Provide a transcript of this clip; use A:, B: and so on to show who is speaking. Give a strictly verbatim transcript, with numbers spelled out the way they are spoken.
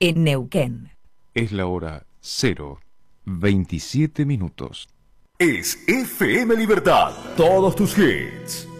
A: en Neuquén.
B: Es la hora cero veintisiete minutos.
C: Es F M Libertad. Todos tus hits.